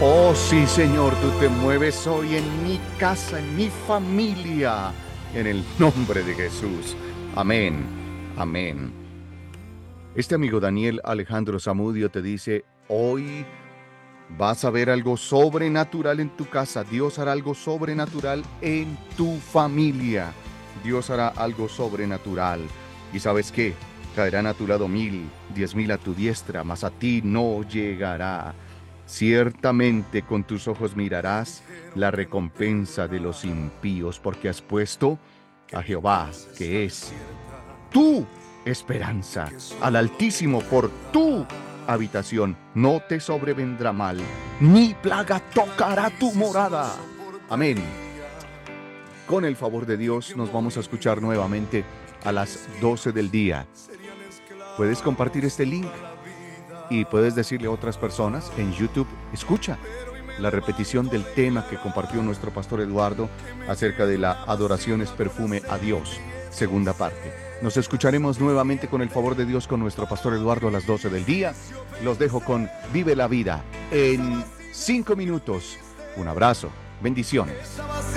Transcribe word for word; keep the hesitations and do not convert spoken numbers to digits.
Oh sí, Señor, tú te mueves hoy en mi casa, en mi familia, en el nombre de Jesús. Amén, amén. Este amigo Daniel Alejandro Zamudio te dice, hoy vas a ver algo sobrenatural en tu casa. Dios hará algo sobrenatural en tu familia. Dios hará algo sobrenatural. ¿Y sabes qué? Caerán a tu lado mil, diez mil a tu diestra, mas a ti no llegará. Ciertamente con tus ojos mirarás la recompensa de los impíos, porque has puesto a Jehová, que es tu esperanza, al Altísimo por tu habitación. No te sobrevendrá mal, ni plaga tocará tu morada. Amén. Con el favor de Dios nos vamos a escuchar nuevamente a las doce del día. Puedes compartir este link y puedes decirle a otras personas en YouTube, escucha la repetición del tema que compartió nuestro pastor Eduardo acerca de la adoración es perfume a Dios, segunda parte. Nos escucharemos nuevamente con el favor de Dios con nuestro pastor Eduardo a las doce del día. Los dejo con Vive la Vida en cinco minutos. Un abrazo, bendiciones.